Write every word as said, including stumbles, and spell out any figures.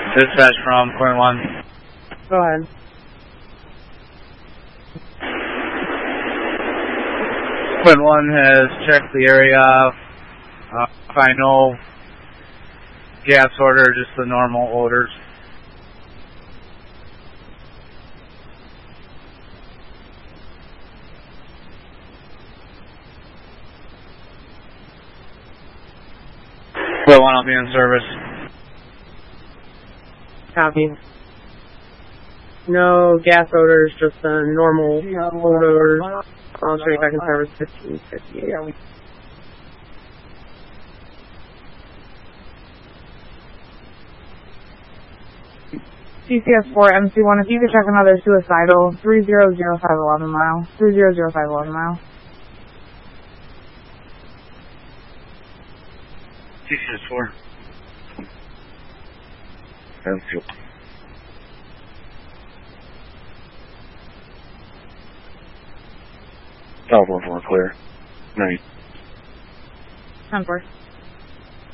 Dispatch from Quinn one. Go ahead. Quinn one has checked the area. Uh, I know gas odor, just the normal odors. Quinn one, I'll be in service. Copy. No gas odors, just the normal odors. I'll show you back in service fifteen fifty-eight. C C S four M C one, if you could check another suicidal, three zero zero five eleven mile. three zero zero five eleven mile. C C S four. M C one. South one four clear. Night. ten four.